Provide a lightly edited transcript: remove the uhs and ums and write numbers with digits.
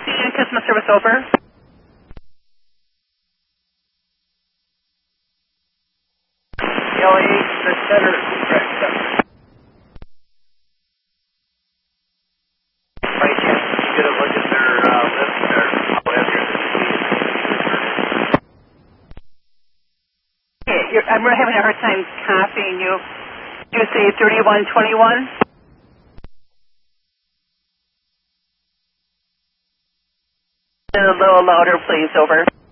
And customer service over. LA, the center. Correct. By chance, did you get a look at their list or whatever? I'm having a hard time copying you. You say 3121? A little louder, please. Over.